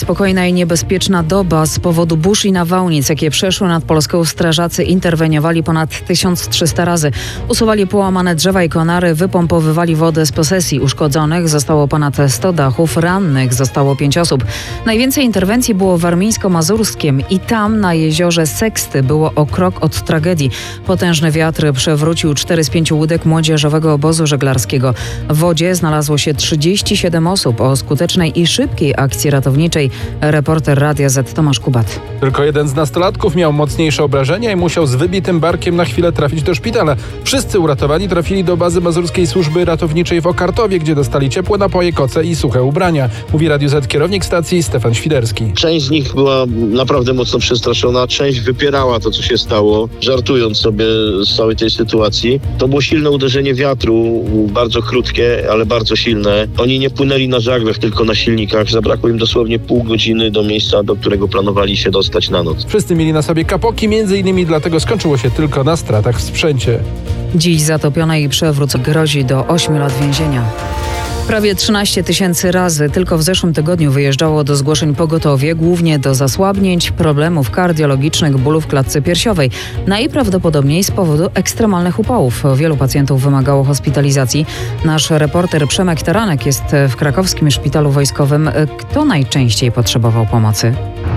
niespokojna i niebezpieczna doba z powodu burz i nawałnic, jakie przeszły nad Polską. Strażacy interweniowali ponad 1300 razy. Usuwali połamane drzewa i konary, wypompowywali wodę z posesji. Uszkodzonych zostało ponad 100 dachów, rannych zostało 5 osób. Najwięcej interwencji było w Warmińsko-Mazurskiem i tam na jeziorze Seksty było o krok od tragedii. Potężny wiatr przewrócił 4 z 5 łódek młodzieżowego obozu żeglarskiego. W wodzie znalazło się 37 osób. O skutecznej i szybkiej akcji ratowniczej reporter Radia Z Tomasz Kubat. Tylko jeden z nastolatków miał mocniejsze obrażenia i musiał z wybitym barkiem na chwilę trafić do szpitala. Wszyscy uratowani trafili do bazy Mazurskiej Służby Ratowniczej w Okartowie, gdzie dostali ciepłe napoje, koce i suche ubrania. Mówi Radiu Z kierownik stacji Stefan Świderski. Część z nich była naprawdę mocno przestraszona, część wypierała to, co się stało, żartując sobie z całej tej sytuacji. To było silne uderzenie wiatru, bardzo krótkie, ale bardzo silne. Oni nie płynęli na żaglach, tylko na silnikach. Zabrakło im dosłownie pół godziny do miejsca, do którego planowali się dostać na noc. Wszyscy mieli na sobie kapoki, między innymi dlatego skończyło się tylko na stratach w sprzęcie. Dziś zatopionej przewrót grozi do 8 lat więzienia. Prawie 13 000 razy tylko w zeszłym tygodniu wyjeżdżało do zgłoszeń pogotowie, głównie do zasłabnięć, problemów kardiologicznych, bólu w klatce piersiowej. Najprawdopodobniej z powodu ekstremalnych upałów. Wielu pacjentów wymagało hospitalizacji. Nasz reporter Przemek Taranek jest w krakowskim szpitalu wojskowym. Kto najczęściej potrzebował pomocy?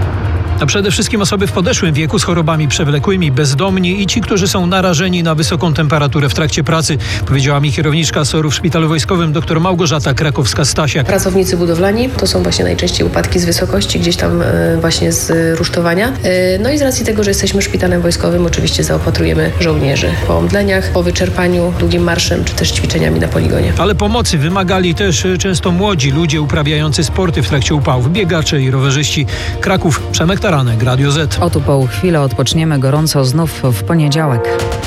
A przede wszystkim osoby w podeszłym wieku z chorobami przewlekłymi, bezdomni i ci, którzy są narażeni na wysoką temperaturę w trakcie pracy, powiedziała mi kierowniczka SOR-u w Szpitalu Wojskowym dr Małgorzata Krakowska-Stasiak. Pracownicy budowlani to są właśnie najczęściej upadki z wysokości, gdzieś tam właśnie z rusztowania. No i z racji tego, że jesteśmy szpitalem wojskowym, oczywiście zaopatrujemy żołnierzy po omdleniach, po wyczerpaniu, długim marszem czy też ćwiczeniami na poligonie. Ale pomocy wymagali też często młodzi ludzie uprawiający sporty w trakcie upałów, biegacze i rowerzyści. Kraków, Przemek Taranek, Radio Z. Oto po chwilę odpoczniemy gorąco znów w poniedziałek.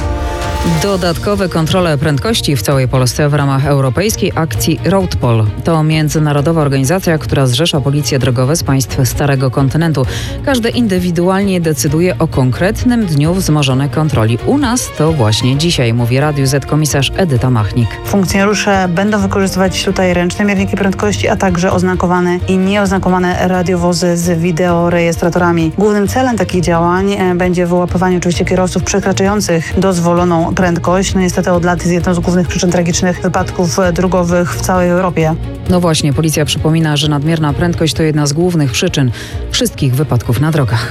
Dodatkowe kontrole prędkości w całej Polsce w ramach europejskiej akcji RoadPol. To międzynarodowa organizacja, która zrzesza policje drogowe z państw Starego Kontynentu. Każdy indywidualnie decyduje o konkretnym dniu wzmożonej kontroli. U nas to właśnie dzisiaj, mówi Radiu Z komisarz Edyta Machnik. Funkcjonariusze będą wykorzystywać tutaj ręczne mierniki prędkości, a także oznakowane i nieoznakowane radiowozy z wideorejestratorami. Głównym celem takich działań będzie wyłapywanie oczywiście kierowców przekraczających dozwoloną prędkość. No niestety od lat jest jedną z głównych przyczyn tragicznych wypadków drogowych w całej Europie. No właśnie, policja przypomina, że nadmierna prędkość to jedna z głównych przyczyn wszystkich wypadków na drogach.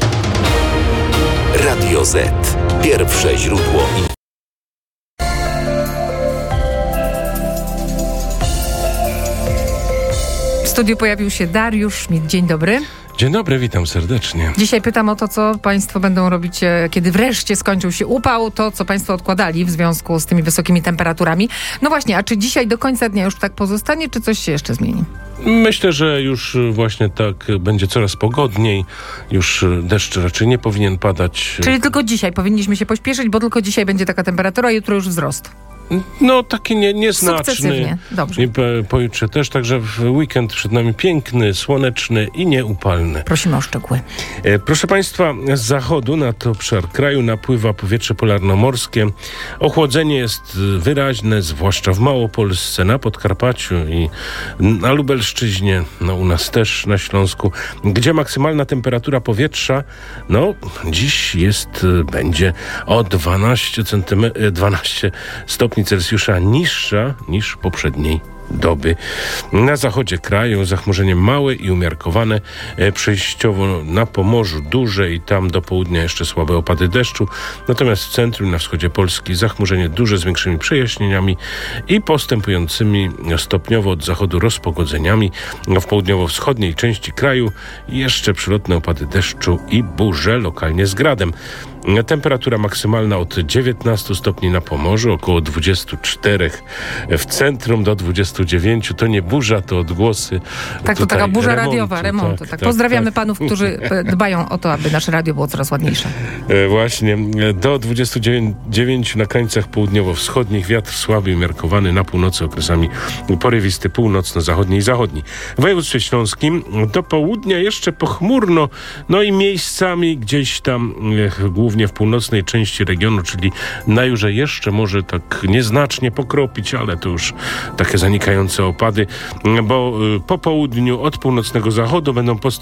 Radio Z. Pierwsze źródło. W studiu pojawił się Dariusz Schmidt. Dzień dobry. Dzień dobry, witam serdecznie. Dzisiaj pytam o to, co państwo będą robić, kiedy wreszcie skończył się upał, to co państwo odkładali w związku z tymi wysokimi temperaturami. No właśnie, a czy dzisiaj do końca dnia już tak pozostanie, czy coś się jeszcze zmieni? Myślę, że już właśnie tak będzie coraz pogodniej. Już deszcz raczej nie powinien padać. Czyli tylko dzisiaj powinniśmy się pośpieszyć, bo tylko dzisiaj będzie taka temperatura, a jutro już wzrost. No taki nieznaczny. Sukcesywnie, dobrze. I pojutrze też, także w weekend przed nami piękny, słoneczny i nieupalny. Prosimy o szczegóły. Proszę Państwa, z zachodu nad obszar kraju napływa powietrze polarnomorskie. Ochłodzenie jest wyraźne, zwłaszcza w Małopolsce, na Podkarpaciu i na Lubelszczyźnie, no u nas też na Śląsku, gdzie maksymalna temperatura powietrza, no dziś będzie o 12 stopni Celsjusza niższa niż poprzedniej doby. Na zachodzie kraju zachmurzenie małe i umiarkowane, przejściowo na Pomorzu duże i tam do południa jeszcze słabe opady deszczu, natomiast w centrum i na wschodzie Polski zachmurzenie duże z większymi przejaśnieniami i postępującymi stopniowo od zachodu rozpogodzeniami. W południowo-wschodniej części kraju jeszcze przelotne opady deszczu i burze, lokalnie z gradem. Temperatura maksymalna od 19 stopni na Pomorzu, około 24 w centrum do 29. To nie burza, to odgłosy. Tak, to taka burza radiowa, remontu. Tak. Pozdrawiamy panów, którzy dbają o to, aby nasze radio było coraz ładniejsze. Właśnie. Do 29 na krańcach południowo-wschodnich. Wiatr słaby i umiarkowany, na północy okresami porywisty, północno-zachodni i zachodni. W województwie śląskim do południa jeszcze pochmurno, no i miejscami gdzieś tam głównie w północnej części regionu, czyli na Jurze jeszcze może tak nieznacznie pokropić, ale to już takie zanikające opady, bo po południu od północnego zachodu będą postępować